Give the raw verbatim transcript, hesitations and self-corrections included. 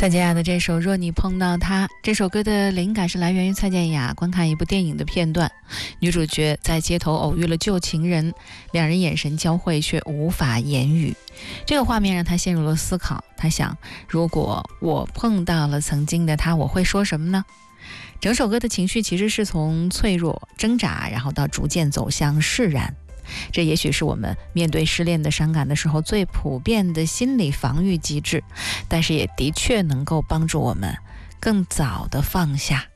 蔡健雅的这首《若你碰到他》，这首歌的灵感是来源于蔡健雅观看一部电影的片段，女主角在街头偶遇了旧情人，两人眼神交汇却无法言语。这个画面让她陷入了思考，她想，如果我碰到了曾经的他，我会说什么呢？整首歌的情绪其实是从脆弱、挣扎，然后到逐渐走向释然。这也许是我们面对失恋的伤感的时候最普遍的心理防御机制，但是也的确能够帮助我们更早的放下。